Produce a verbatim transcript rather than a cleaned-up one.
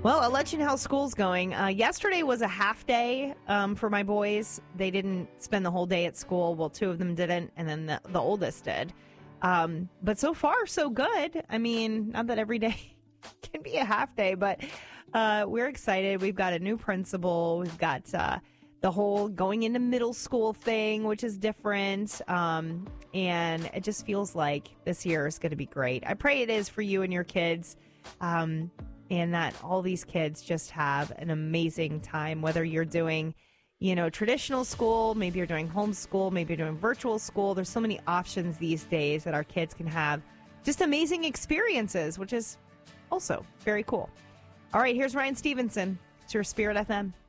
Well, I'll let you know how school's going. Uh, yesterday was a half day um, for my boys. They didn't spend the whole day at school. Well, two of them didn't, and then the, the oldest did. Um, but so far, so good. I mean, not that every day can be a half day, but uh, we're excited. We've got a new principal. We've got uh, the whole going into middle school thing, which is different. Um, and it just feels like this year is going to be great. I pray it is for you and your kids. Um And that all these kids just have an amazing time, whether you're doing, you know, traditional school, maybe you're doing homeschool, maybe you're doing virtual school. There's so many options these days that our kids can have just amazing experiences, which is also very cool. All right, here's Ryan Stevenson. It's your Spirit F M.